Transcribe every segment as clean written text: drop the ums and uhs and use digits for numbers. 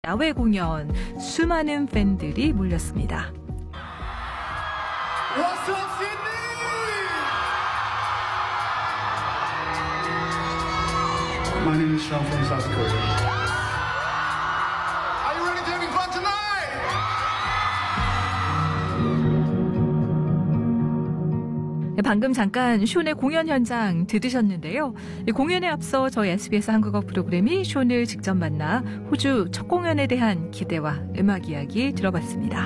야외 공연, 수많은 팬들이 몰렸습니다. What's up, Sydney? My name is Sean from South Korea. Are you ready to have fun tonight? 방금 잠깐 쇼의 공연 현장 들으셨는데요. 공연에 앞서 저희 SBS 한국어 프로그램이 쇼를 직접 만나 호주 첫 공연에 대한 기대와 음악 이야기 들어봤습니다.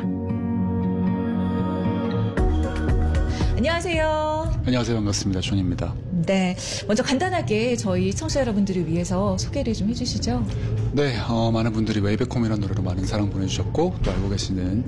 안녕하세요. 안녕하세요. 반갑습니다. 존입니다. 네, 먼저 간단하게 저희 청취자 여러분들을 위해서 소개를 좀 해주시죠. 네, 많은 분들이 웨이백홈이라는 노래로 많은 사랑 보내주셨고 또 알고 계시는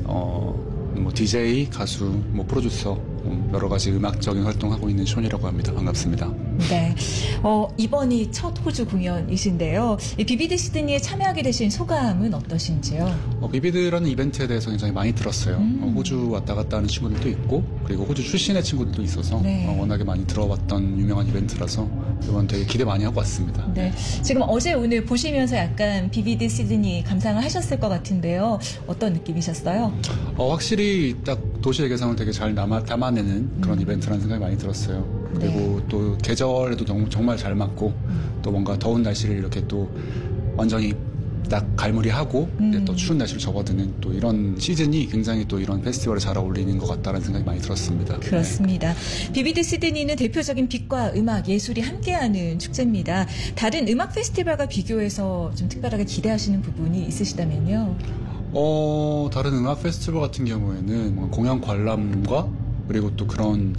DJ, 가수, 프로듀서 여러 가지 음악적인 활동하고 있는 션이라고 합니다. 반갑습니다. 네, 이번이 첫 호주 공연이신데요. 이 비비드 시드니에 참여하게 되신 소감은 어떠신지요? 비비드라는 이벤트에 대해서 굉장히 많이 들었어요. 호주 왔다 갔다 하는 친구들도 있고 그리고 호주 출신의 친구들도 있어서 네. 워낙에 많이 들어봤던 유명한 이벤트라서 이번 되게 기대 많이 하고 왔습니다. 네, 지금 어제 오늘 보시면서 약간 비비드 시드니 감상을 하셨을 것 같은데요. 어떤 느낌이셨어요? 확실히 딱 도시의 개성을 되게 잘 담아내는 그런 이벤트라는 생각이 많이 들었어요. 그리고 또 계절에도 정말 잘 맞고 또 뭔가 더운 날씨를 이렇게 또 완전히 딱 갈무리하고 또 추운 날씨를 접어드는 또 이런 시즌이 굉장히 또 이런 페스티벌에 잘 어울리는 것 같다는 생각이 많이 들었습니다. 그렇습니다. 네. 비비드 시드니는 대표적인 빛과 음악, 예술이 함께하는 축제입니다. 다른 음악 페스티벌과 비교해서 좀 특별하게 기대하시는 부분이 있으시다면요? 다른 음악 페스티벌 같은 경우에는 뭔가 공연 관람과 그리고 또 그런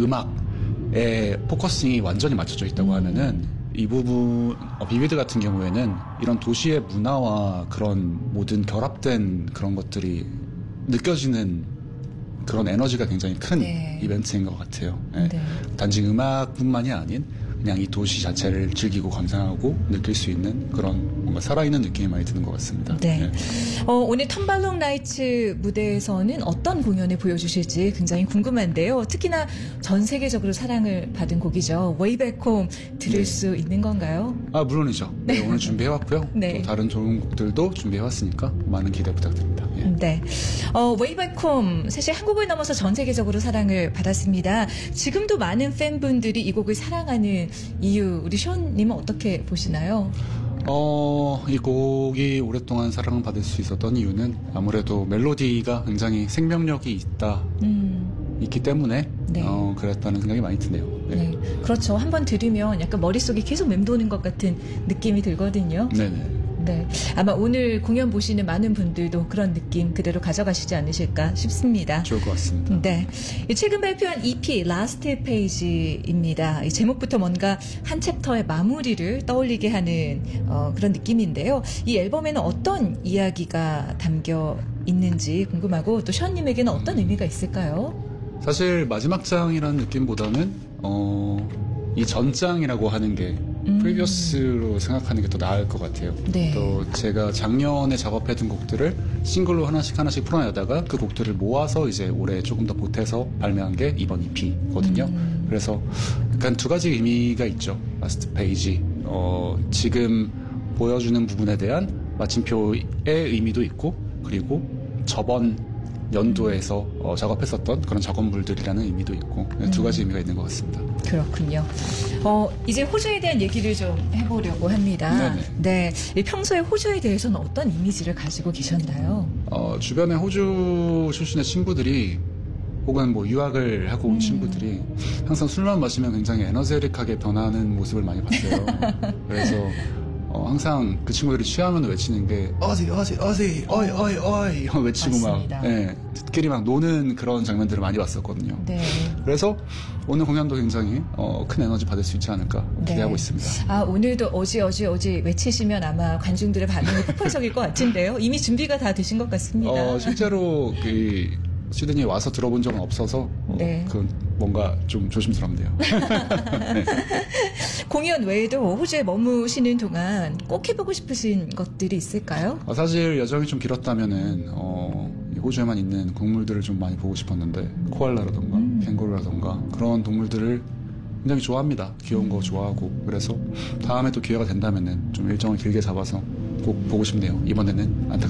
음악에 포커싱이 완전히 맞춰져 있다고 하면은 이 부분, 비비드 같은 경우에는 이런 도시의 문화와 그런 모든 결합된 그런 것들이 느껴지는 그런 에너지가 굉장히 큰 네. 이벤트인 것 같아요. 네. 네. 단지 음악뿐만이 아닌 그냥 이 도시 자체를 즐기고 감상하고 느낄 수 있는 그런 뭔가 살아있는 느낌이 많이 드는 것 같습니다. 네. 오늘 텀발롱 라이츠 무대에서는 어떤 공연을 보여주실지 굉장히 궁금한데요. 특히나 전 세계적으로 사랑을 받은 곡이죠. Way Back Home 들을 수 있는 건가요? 물론이죠. 네, 오늘 준비해왔고요. 네. 또 다른 좋은 곡들도 준비해왔으니까 많은 기대 부탁드립니다. 예. 네. Way Back Home 사실 한국을 넘어서 전 세계적으로 사랑을 받았습니다. 지금도 많은 팬분들이 이 곡을 사랑하는 이유, 우리 션님은 어떻게 보시나요? 이 곡이 오랫동안 사랑을 받을 수 있었던 이유는 아무래도 멜로디가 굉장히 생명력이 있기 때문에 네. 그랬다는 생각이 많이 드네요. 네. 네. 그렇죠. 한번 들으면 약간 머릿속이 계속 맴도는 것 같은 느낌이 들거든요. 네네. 네. 아마 오늘 공연 보시는 많은 분들도 그런 느낌 그대로 가져가시지 않으실까 싶습니다. 좋을 것 같습니다. 네. 최근 발표한 EP 라스트 페이지입니다. 이 제목부터 뭔가 한 챕터의 마무리를 떠올리게 하는 그런 느낌인데요. 이 앨범에는 어떤 이야기가 담겨 있는지 궁금하고 또 션님에게는 어떤 의미가 있을까요? 사실 마지막 장이라는 느낌보다는 이 전장이라고 하는 게 프리비어스로 생각하는 게 더 나을 것 같아요. 네. 또 제가 작년에 작업해둔 곡들을 싱글로 하나씩 풀어내다가 그 곡들을 모아서 이제 올해 조금 더 보태서 발매한 게 이번 EP거든요. 그래서 약간 두 가지 의미가 있죠. 라스트 페이지. 지금 보여주는 부분에 대한 마침표의 의미도 있고 그리고 저번 연도에서 작업했었던 그런 작업물들이라는 의미도 있고 두 가지 의미가 있는 것 같습니다. 그렇군요. 이제 호주에 대한 얘기를 좀 해보려고 합니다. 네네. 네. 평소에 호주에 대해서는 어떤 이미지를 가지고 계셨나요? 주변에 호주 출신의 친구들이 혹은 유학을 하고 온 친구들이 항상 술만 마시면 굉장히 에너제틱하게 변하는 모습을 많이 봤어요. 그래서 항상 그 친구들이 취하면 외치는 게 어지 어이 외치고 맞습니다. 막 들끼리 막 노는 그런 장면들을 많이 봤었거든요. 네. 그래서 오늘 공연도 굉장히 큰 에너지 받을 수 있지 않을까 기대하고 있습니다. 오늘도 어지 외치시면 아마 관중들의 반응이 폭발적일 것 같은데요. 이미 준비가 다 되신 것 같습니다. 실제로 시드니에 와서 들어본 적은 없어서 네. 뭔가 좀 조심스럽네요. 네. 공연 외에도 호주에 머무시는 동안 꼭 해보고 싶으신 것들이 있을까요? 사실 여정이 좀 길었다면은 호주에만 있는 동물들을 좀 많이 보고 싶었는데 코알라라던가 캥거루라던가 그런 동물들을 굉장히 좋아합니다. 귀여운 거 좋아하고. 그래서 다음에 또 기회가 된다면은 좀 일정을 길게 잡아서 꼭 보고 싶네요. 이번에는 안타깝습니다.